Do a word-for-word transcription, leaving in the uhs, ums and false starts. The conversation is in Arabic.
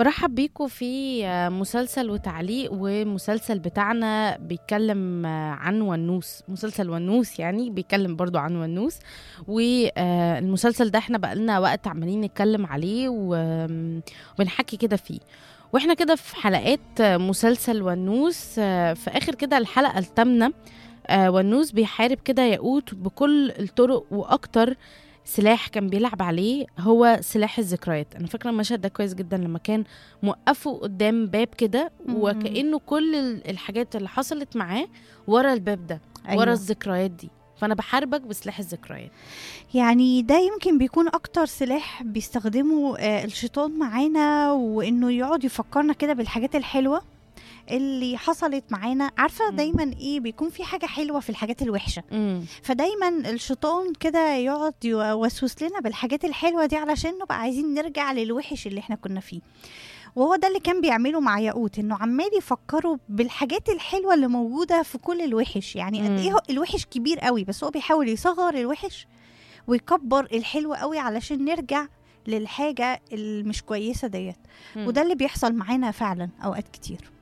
برحب بيكم في مسلسل وتعليق، ومسلسل بتاعنا بيتكلم عن ونوس. مسلسل ونوس يعني بيتكلم برضو عن ونوس. والمسلسل ده احنا بقالنا وقت عمالين نتكلم عليه وبنحكي كده فيه، واحنا كده في حلقات مسلسل ونوس. في اخر كده الحلقة الثامنة ونوس بيحارب كده ياقوت بكل الطرق، واكتر سلاح كان بيلعب عليه هو سلاح الذكريات. انا فاكره المشهد ده كويس جدا، لما كان موقفه قدام باب كده وكأنه كل الحاجات اللي حصلت معاه ورا الباب ده، أيوة. ورا الذكريات دي، فانا بحاربك بسلاح الذكريات. يعني ده يمكن بيكون اكتر سلاح بيستخدمه آه الشيطان معانا، وانه يقعد يفكرنا كده بالحاجات الحلوة اللي حصلت معانا. عارفة مم. دايما ايه بيكون في حاجة حلوة في الحاجات الوحشة، مم. فدايما الشيطان كده يقعد يوسوس لنا بالحاجات الحلوة دي علشان نبقى عايزين نرجع للوحش اللي احنا كنا فيه. وهو ده اللي كان بيعمله مع ياقوت، انه عمال يفكروا بالحاجات الحلوة اللي موجودة في كل الوحش. يعني قد ايه الوحش كبير قوي، بس هو بيحاول يصغر الوحش ويكبر الحلو قوي علشان نرجع للحاجة المش كويسة ديت. وده اللي بيحصل معانا فعلا اوقات كتير.